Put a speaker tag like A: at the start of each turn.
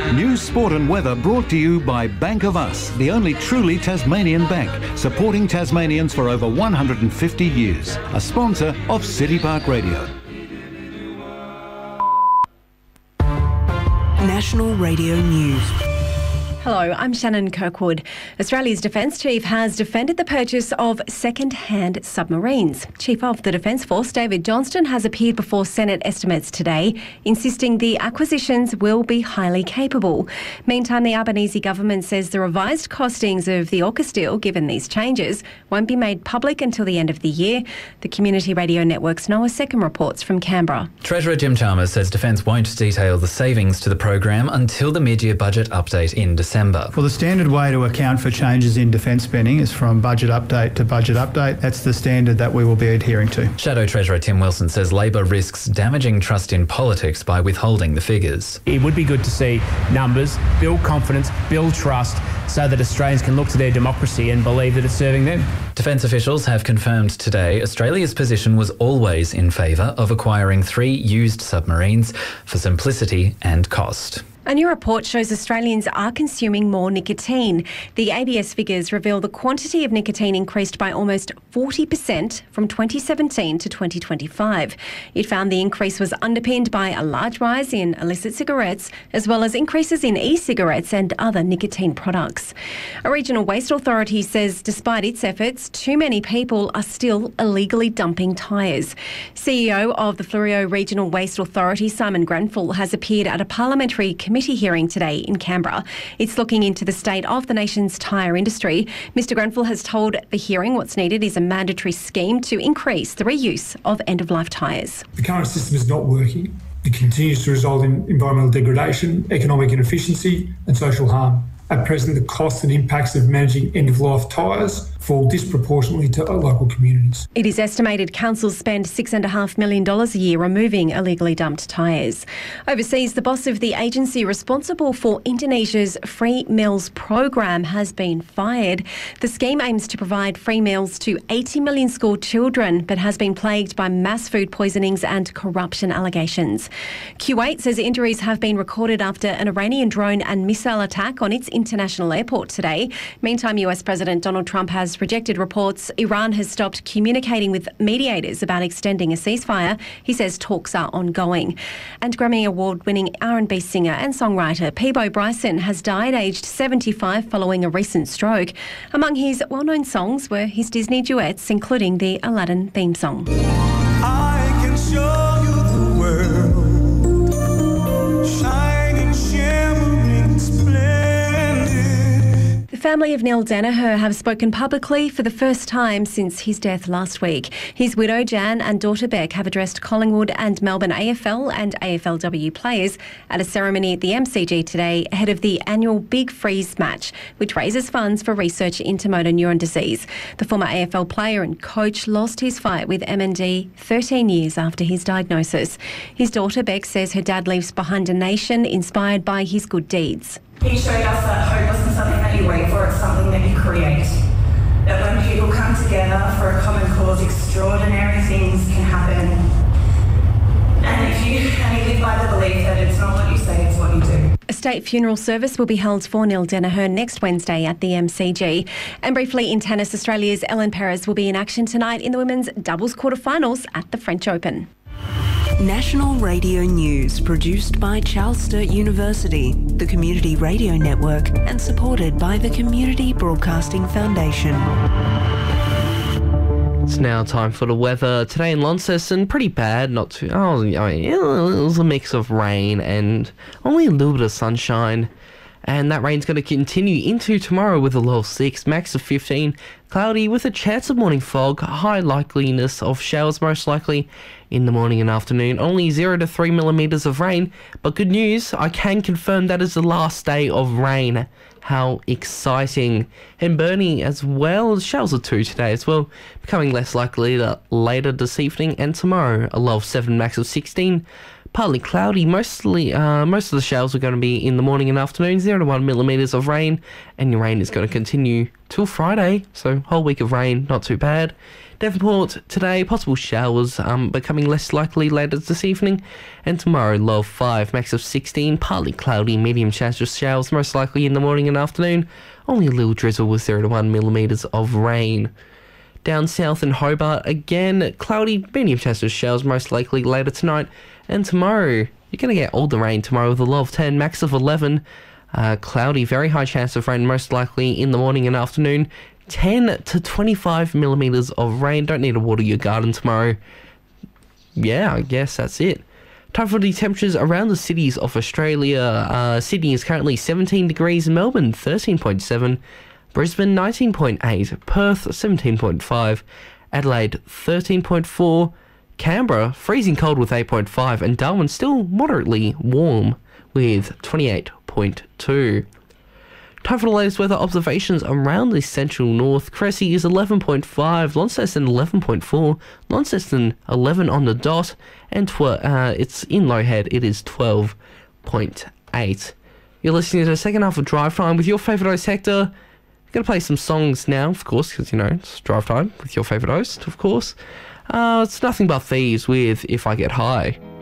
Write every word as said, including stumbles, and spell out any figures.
A: News, sport and weather brought to you by Bank of Us, the only truly Tasmanian bank, supporting Tasmanians for over one hundred fifty years. A sponsor of City Park Radio.
B: National Radio News.
C: Hello, I'm Shannon Kirkwood. Australia's Defence Chief has defended the purchase of second-hand submarines. Chief of the Defence Force, David Johnston, has appeared before Senate estimates today, insisting the acquisitions will be highly capable. Meantime, the Albanese government says the revised costings of the AUKUS deal, given these changes, won't be made public until the end of the year. The Community Radio Network's Noah Second reports from Canberra.
D: Treasurer Jim Chalmers says Defence won't detail the savings to the program until the mid-year budget update in December.
E: Well, the standard way to account for changes in defence spending is from budget update to budget update. That's the standard that we will be adhering to.
D: Shadow Treasurer Tim Wilson says Labor risks damaging trust in politics by withholding the figures.
F: It would be good to see numbers, build confidence, build trust, so that Australians can look to their democracy and believe that it's serving them.
D: Defence officials have confirmed today Australia's position was always in favour of acquiring three used submarines for simplicity and cost.
C: A new report shows Australians are consuming more nicotine. The A B S figures reveal the quantity of nicotine increased by almost forty percent from twenty seventeen to twenty twenty-five. It found the increase was underpinned by a large rise in illicit cigarettes, as well as increases in e-cigarettes and other nicotine products. A regional waste authority says despite its efforts, too many people are still illegally dumping tyres. C E O of the Fleurieu Regional Waste Authority, Simon Grenfell, has appeared at a parliamentary committee committee hearing today in Canberra. It's looking into the state of the nation's tyre industry. Mister Grenfell has told the hearing what's needed is a mandatory scheme to increase the reuse of end-of-life tyres.
G: The current system is not working. It continues to result in environmental degradation, economic inefficiency and social harm. At present, the costs and impacts of managing end-of-life tyres fall disproportionately to local communities.
C: It is estimated councils spend six point five million dollars a year removing illegally dumped tyres. Overseas, the boss of the agency responsible for Indonesia's Free Meals program has been fired. The scheme aims to provide free meals to eighty million school children, but has been plagued by mass food poisonings and corruption allegations. Kuwait says injuries have been recorded after an Iranian drone and missile attack on its international airport today. Meantime, U S President Donald Trump has rejected reports Iran has stopped communicating with mediators about extending a ceasefire. He says talks are ongoing. And Grammy Award-winning R and B singer and songwriter Peabo Bryson has died aged seventy-five following a recent stroke. Among his well-known songs were his Disney duets, including the Aladdin theme song.
H: I can show you the world, shining, shimmering, splendid.
C: The family of Neil Danaher have spoken publicly for the first time since his death last week. His widow Jan and daughter Beck have addressed Collingwood and Melbourne A F L and A F L W players at a ceremony at the M C G today ahead of the annual Big Freeze match, which raises funds for research into motor neuron disease. The former A F L player and coach lost his fight with M N D thirteen years after his diagnosis. His daughter Beck says her dad leaves behind a nation inspired by his good deeds.
I: He showed us that hope isn't something that you wait for, it's something that you create. That when people come together for a common cause, extraordinary things can happen. And if you, and you live by the belief that it's not what you say, it's what you do.
C: A state funeral service will be held for Neil Danaher next Wednesday at the M C G. And briefly in tennis, Australia's Ellen Perez will be in action tonight in the women's doubles quarterfinals at the French Open.
B: National Radio News, produced by Charles Sturt University, the Community Radio Network, and supported by the Community Broadcasting Foundation.
J: It's now time for the weather. Today in Launceston, pretty bad, not too... Oh, I mean, it was a mix of rain and only a little bit of sunshine. And that rain's going to continue into tomorrow with a low of six, max of fifteen. Cloudy with a chance of morning fog, high likeliness of showers most likely in the morning and afternoon. Only zero to three millimetres of rain. But good news, I can confirm that is the last day of rain. How exciting. And Burnie as well, showers of two today as well. Becoming less likely later this evening and tomorrow. A low of seven, max of sixteen. Partly cloudy, mostly uh, most of the showers are going to be in the morning and afternoon, zero to one millimetres of rain, and your rain is going to continue till Friday, so whole week of rain, not too bad. Devonport today, possible showers um, becoming less likely later this evening. And tomorrow, low of five, max of sixteen, partly cloudy, medium chance of showers, most likely in the morning and afternoon. Only a little drizzle with zero to one millimetres of rain. Down south in Hobart, again, cloudy, medium chance of showers, most likely later tonight. And tomorrow, you're going to get all the rain tomorrow with a low of ten, max of eleven. Uh, cloudy, very high chance of rain, most likely in the morning and afternoon. ten to twenty-five millimetres of rain. Don't need to water your garden tomorrow. Yeah, I guess that's it. Time for the temperatures around the cities of Australia. Uh, Sydney is currently seventeen degrees, Melbourne thirteen point seven, Brisbane nineteen point eight, Perth seventeen point five, Adelaide thirteen point four, Canberra freezing cold with eight point five, and Darwin still moderately warm with twenty-eight point two. Time for the latest weather observations around the central north. Cressy is eleven point five, Launceston eleven point four, Launceston eleven on the dot, and tw- uh, it's in Lowhead, it is twelve point eight. You're listening to the second half of Drive Time with your favourite host Hector. I'm going to play some songs now, of course, because, you know, it's Drive Time with your favourite host, of course. Uh, it's Nothing But Thieves with If I Get High.